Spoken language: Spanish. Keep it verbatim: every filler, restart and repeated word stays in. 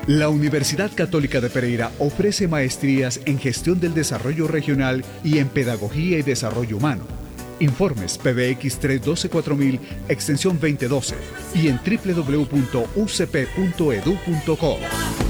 La Universidad Católica de Pereira ofrece maestrías en Gestión del Desarrollo Regional y en Pedagogía y Desarrollo Humano. Informes P B X trescientos doce cuatro mil, extensión veinte doce y en w w w punto u c p punto e d u punto co.